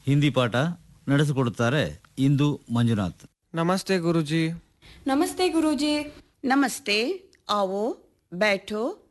ಹಿಂದಿ ಪಾಠ ನಡೆಸಿಕೊಡುತ್ತಾರೆ ಇಂದು ಮಂಜುನಾಥ್. ನಮಸ್ತೆ ಗುರುಜಿ. नमस्ते गुरुजी. नमस्ते. आओ, बैठो.